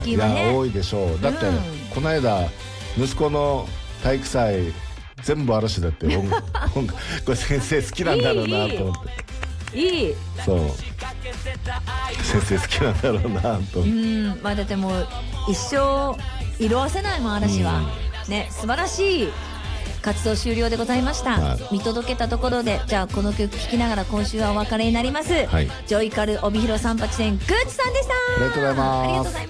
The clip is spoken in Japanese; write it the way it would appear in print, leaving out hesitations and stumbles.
いやね、 多いでしょう。だって、この間息子の体育祭全部嵐だってこれ先生好きなんだろうなと思って。 いいそう先生好きなんだろうなと思って。 まあだってもう一生色あせないもん嵐は、ね、素晴らしい活動終了でございました、はい、見届けたところで、じゃあこの曲聴きながら今週はお別れになります、はい、ジョイカル帯広三八線グッチさんでした。 ありがとうございます。